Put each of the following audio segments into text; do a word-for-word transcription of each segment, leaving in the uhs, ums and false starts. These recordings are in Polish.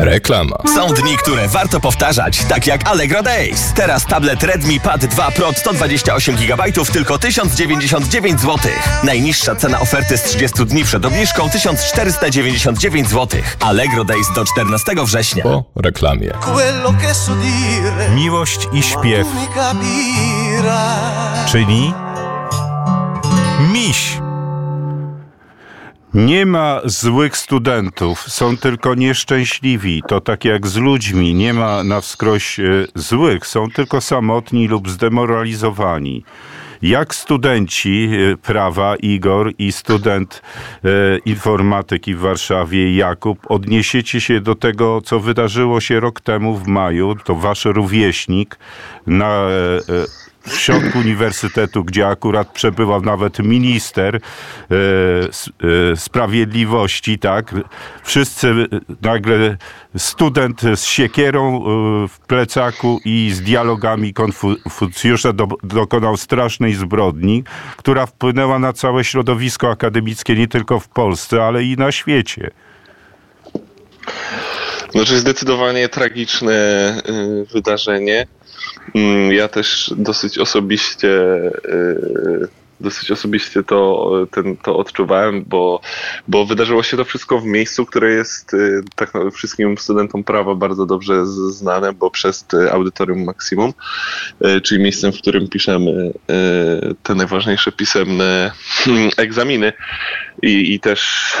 Reklama. Są dni, które warto powtarzać, tak jak Allegro Days. Teraz tablet Redmi Pad dwa Pro sto dwadzieścia osiem gigabajtów tylko tysiąc dziewięćdziesiąt dziewięć złotych. Najniższa cena oferty z trzydziestu dni przed obniżką tysiąc czterysta dziewięćdziesiąt dziewięć złotych. Allegro Days do czternastego września. Po reklamie. Miłość i śpiew, czyli miś. Nie ma złych studentów, są tylko nieszczęśliwi. To tak jak z ludźmi, nie ma na wskroś e, złych, są tylko samotni lub zdemoralizowani. Jak studenci e, prawa Igor i student e, informatyki w Warszawie Jakub odniesiecie się do tego, co wydarzyło się rok temu w maju, to wasz rówieśnik na e, e, w środku uniwersytetu, gdzie akurat przebywał nawet minister e, e, sprawiedliwości, tak? Wszyscy nagle student z siekierą e, w plecaku i z dialogami Konfucjusza do, dokonał strasznej zbrodni, która wpłynęła na całe środowisko akademickie nie tylko w Polsce, ale i na świecie. Znaczy zdecydowanie tragiczne y, wydarzenie. Ja też dosyć osobiście dosyć osobiście to, ten, to odczuwałem, bo, bo wydarzyło się to wszystko w miejscu, które jest tak naprawdę wszystkim studentom prawa bardzo dobrze znane, bo przez Audytorium Maximum, czyli miejscem, w którym piszemy te najważniejsze pisemne egzaminy i, i też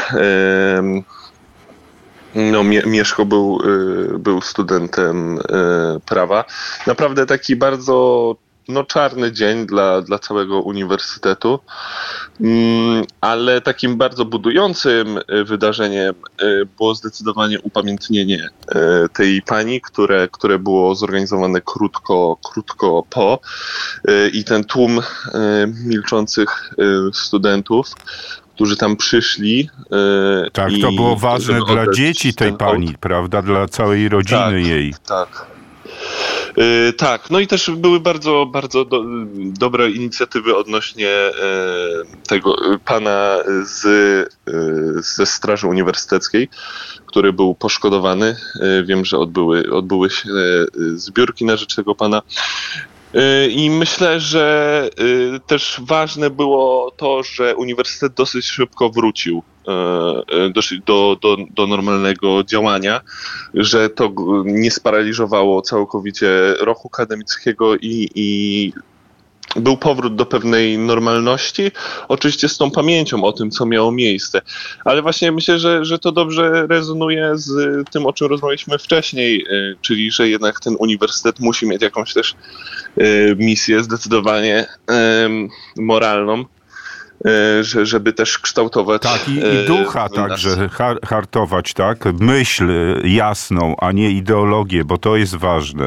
No, Mieszko był, był studentem prawa. Naprawdę taki bardzo no, czarny dzień dla, dla całego uniwersytetu, ale takim bardzo budującym wydarzeniem było zdecydowanie upamiętnienie tej pani, które, które było zorganizowane krótko, krótko po i ten tłum milczących studentów, którzy tam przyszli. Yy, tak, i to było ważne dla dzieci tej pani, hołd. Prawda? Dla całej rodziny tak, jej. Tak. Yy, tak, no i też były bardzo, bardzo do, dobre inicjatywy odnośnie yy, tego pana z, yy, ze Straży Uniwersyteckiej, który był poszkodowany. Yy, wiem, że odbyły, odbyły się yy, zbiórki na rzecz tego pana. I myślę, że też ważne było to, że uniwersytet dosyć szybko wrócił do, do, do normalnego działania, że to nie sparaliżowało całkowicie roku akademickiego i, i był powrót do pewnej normalności, oczywiście z tą pamięcią o tym, co miało miejsce. Ale właśnie myślę, że, że to dobrze rezonuje z tym, o czym rozmawialiśmy wcześniej, czyli że jednak ten uniwersytet musi mieć jakąś też misję zdecydowanie moralną, żeby też kształtować. Tak, i, i ducha także hartować, tak? Myśl jasną, a nie ideologię, bo to jest ważne.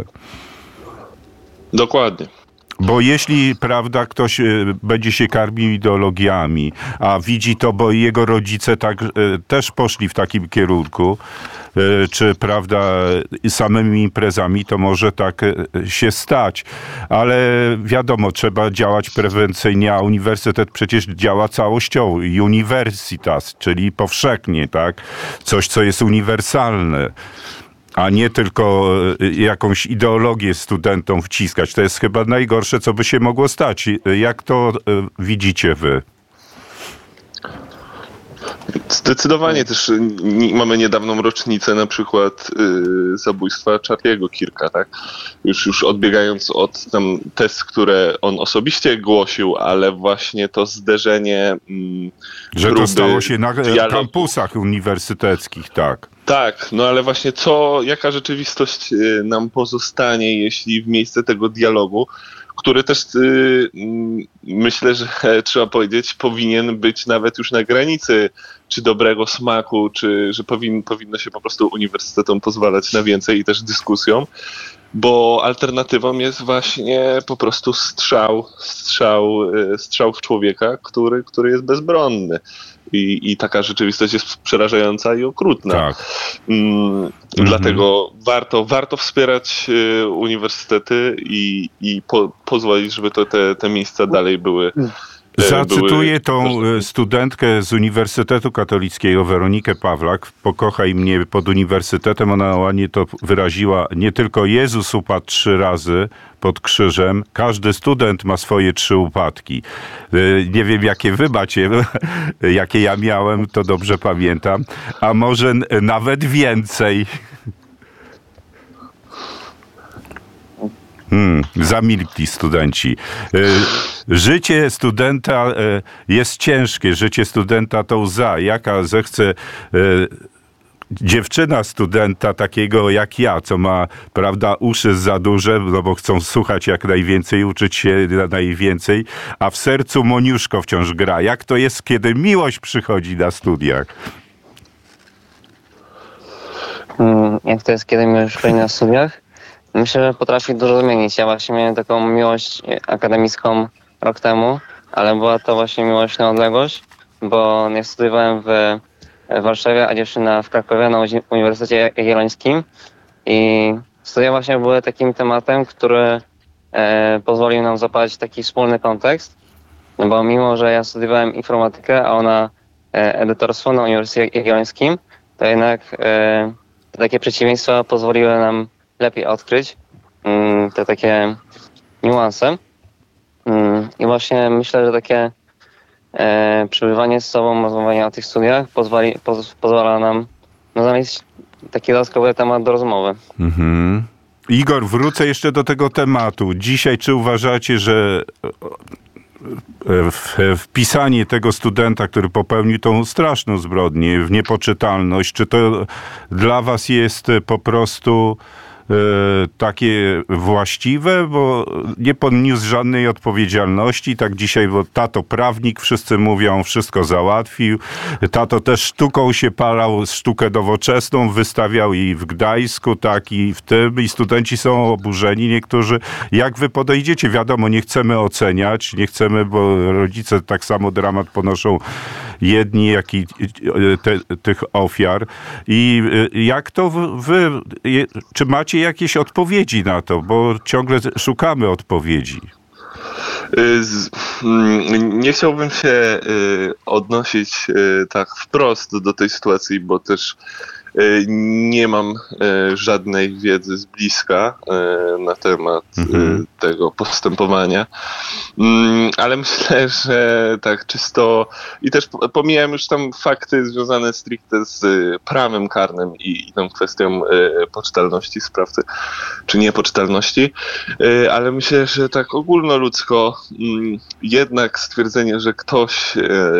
Dokładnie. Bo jeśli, prawda, ktoś będzie się karmił ideologiami, a widzi to, bo jego rodzice tak też poszli w takim kierunku, czy, prawda, samymi imprezami, to może tak się stać. Ale wiadomo, trzeba działać prewencyjnie, a uniwersytet przecież działa całościowo. Universitas, czyli powszechnie, tak? Coś, co jest uniwersalne, a nie tylko jakąś ideologię studentom wciskać. To jest chyba najgorsze, co by się mogło stać. Jak to widzicie wy? Zdecydowanie też mamy niedawną rocznicę na przykład y, zabójstwa Charlie'ego Kirka, tak? Już, już odbiegając od tam tez, które on osobiście głosił, ale właśnie to zderzenie mm, że to stało się na dialogu. Kampusach uniwersyteckich, tak. Tak, no ale właśnie co, jaka rzeczywistość y, nam pozostanie, jeśli w miejsce tego dialogu, który też y, myślę, że trzeba powiedzieć, powinien być nawet już na granicy czy dobrego smaku, czy że powin, powinno się po prostu uniwersytetom pozwalać na więcej i też dyskusjom, bo alternatywą jest właśnie po prostu strzał, strzał, strzał w człowieka, który, który jest bezbronny. I, I taka rzeczywistość jest przerażająca i okrutna. Tak. Mm, mhm. Dlatego warto, warto wspierać y, uniwersytety i, i po, pozwolić, żeby to, te, te miejsca dalej były Zacytuję tą studentkę z Uniwersytetu Katolickiego, Weronikę Pawlak. Pokochaj mnie pod uniwersytetem. Ona ładnie to wyraziła. Nie tylko Jezus upadł trzy razy pod krzyżem. Każdy student ma swoje trzy upadki. Nie wiem, jakie wy macie, jakie ja miałem, to dobrze pamiętam. A może nawet więcej. Hmm, zamilkli studenci. Życie studenta jest ciężkie. Życie studenta to łza. Jaka zechce dziewczyna studenta takiego jak ja, co ma, prawda, uszy za duże, no bo chcą słuchać jak najwięcej, uczyć się najwięcej, a w sercu Moniuszko wciąż gra. Jak to jest, kiedy miłość przychodzi na studiach? Hmm, jak to jest, kiedy miłość przychodzi na studiach? Myślę, że potrafi dużo zmienić. Ja właśnie miałem taką miłość akademicką rok temu, ale była to właśnie miłość na odległość, bo ja studiowałem w Warszawie, a dziewczyna w Krakowie na Uniwersytecie Jagiellońskim i studia właśnie były takim tematem, który e, pozwolił nam zapalić taki wspólny kontekst, no bo mimo, że ja studiowałem informatykę, a ona e, edytorstwo na Uniwersytecie Jagiellońskim, to jednak e, te takie przeciwieństwa pozwoliły nam lepiej odkryć mm, te takie niuanse. Mm, I właśnie myślę, że takie e, przebywanie z sobą, rozmawianie o tych studiach pozwoli, poz, pozwala nam no, znaleźć taki dodatkowy temat do rozmowy. Mhm. Igor, wrócę jeszcze do tego tematu. Dzisiaj czy uważacie, że wpisanie tego studenta, który popełnił tą straszną zbrodnię w niepoczytalność, czy to dla was jest po prostu takie właściwe, bo nie podniósł żadnej odpowiedzialności. Tak dzisiaj, bo tato prawnik, wszyscy mówią, wszystko załatwił. Tato też sztuką się parał, sztukę nowoczesną, wystawiał i w Gdańsku, tak i w tym. I studenci są oburzeni niektórzy. Jak wy podejdziecie? Wiadomo, nie chcemy oceniać, nie chcemy, bo rodzice tak samo dramat ponoszą jedni, jak i te, tych ofiar. I jak to wy, czy macie jakieś odpowiedzi na to? Bo ciągle szukamy odpowiedzi. Nie chciałbym się odnosić tak wprost do tej sytuacji, bo też nie mam żadnej wiedzy z bliska na temat mhm. tego postępowania, ale myślę, że tak czysto i też pomijam już tam fakty związane stricte z prawem karnym i, i tą kwestią poczytalności sprawcy, czy niepoczytalności, ale myślę, że tak ogólnoludzko jednak stwierdzenie, że ktoś,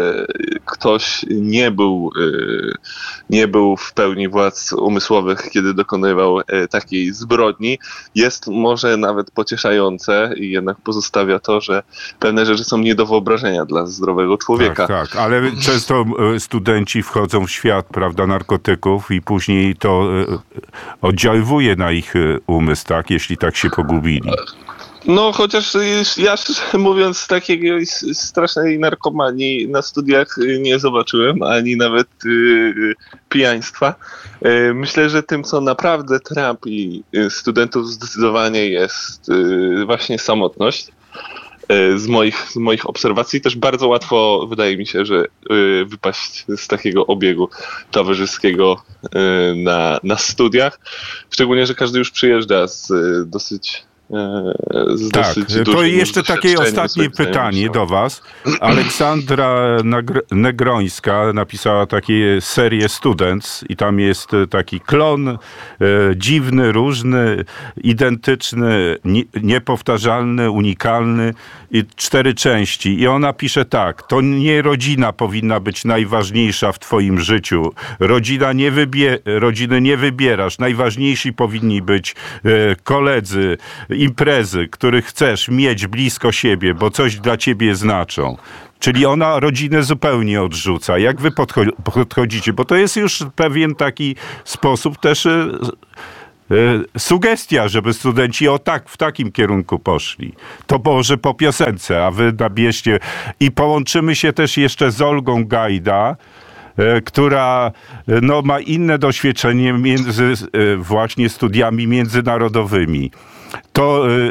ktoś nie był, nie był w pełni władz umysłowych, kiedy dokonywał e, takiej zbrodni, jest może nawet pocieszające i jednak pozostawia to, że pewne rzeczy są nie do wyobrażenia dla zdrowego człowieka. Tak, tak, ale często studenci wchodzą w świat, prawda, narkotyków i później to e, oddziaływuje na ich umysł, tak, jeśli tak się pogubili. No, chociaż ja szczerze mówiąc takiej strasznej narkomanii na studiach nie zobaczyłem, ani nawet yy, pijaństwa. Yy, myślę, że tym, co naprawdę trapi studentów zdecydowanie jest yy, właśnie samotność. Yy, z, moich, z moich obserwacji też bardzo łatwo wydaje mi się, że yy, wypaść z takiego obiegu towarzyskiego yy, na, na studiach. Szczególnie, że każdy już przyjeżdża z yy, dosyć Z tak, to jeszcze takie ostatnie pytanie do was. Aleksandra Negrońska napisała takie serię Students i tam jest taki klon e, dziwny, różny, identyczny, nie, niepowtarzalny, unikalny i cztery części. I ona pisze tak: to nie rodzina powinna być najważniejsza w twoim życiu. Rodzina nie wybie- rodziny nie wybierasz. Najważniejsi powinni być e, koledzy, imprezy, których chcesz mieć blisko siebie, bo coś dla ciebie znaczą. Czyli ona rodzinę zupełnie odrzuca. Jak wy podcho- podchodzicie? Bo to jest już pewien taki sposób też y, y, sugestia, żeby studenci o tak, w takim kierunku poszli. To może po piosence, a wy nabierzcie. I połączymy się też jeszcze z Olgą Gajda, która no, ma inne doświadczenie między właśnie studiami międzynarodowymi. To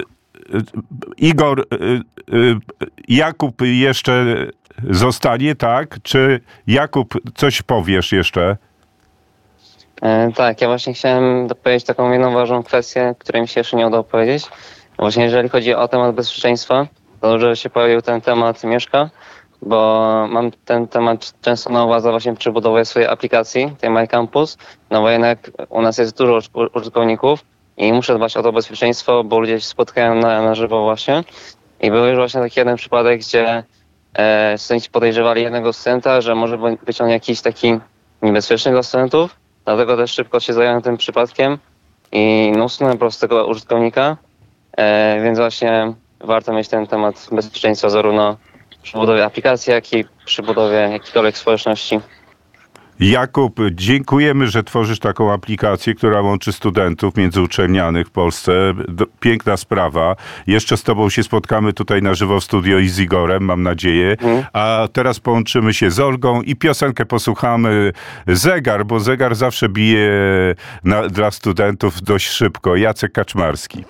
Igor, y, y, Jakub jeszcze zostanie, tak? Czy Jakub, coś powiesz jeszcze? E, tak, ja właśnie chciałem dopowiedzieć taką jedną ważną kwestię, której mi się jeszcze nie udało powiedzieć. Właśnie jeżeli chodzi o temat bezpieczeństwa, to dobrze, że się pojawił ten temat Mieszka, bo mam ten temat często na uwadze właśnie przy budowie swojej aplikacji, tej MyCampus, no bo jednak u nas jest dużo użytkowników i muszę dbać o to bezpieczeństwo, bo ludzie się spotkają na, na żywo właśnie. I był już właśnie taki jeden przypadek, gdzie e, studenci podejrzewali jednego studenta, że może być on jakiś taki niebezpieczny dla studentów, dlatego też szybko się zająłem tym przypadkiem i no, usunąłem po prostu tego użytkownika, e, więc właśnie warto mieć ten temat bezpieczeństwa zarówno przy budowie aplikacji, jak i przy budowie jakiejkolwiek społeczności. Jakub, dziękujemy, że tworzysz taką aplikację, która łączy studentów międzyuczelnianych w Polsce. Piękna sprawa. Jeszcze z tobą się spotkamy tutaj na żywo w studio i z Igorem, mam nadzieję. Mm. A teraz połączymy się z Olgą i piosenkę posłuchamy. Zegar, bo zegar zawsze bije na, dla studentów dość szybko. Jacek Kaczmarski.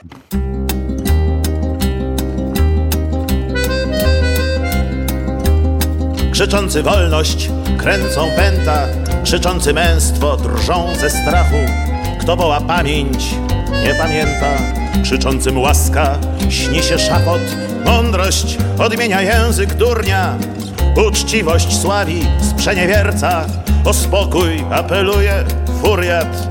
Krzyczący wolność, kręcą pęta, krzyczący męstwo, drżą ze strachu. Kto woła pamięć, nie pamięta, krzyczącym łaska, śni się szapot. Mądrość odmienia język durnia, uczciwość sławi sprzeniewierca. O spokój apeluje furiat,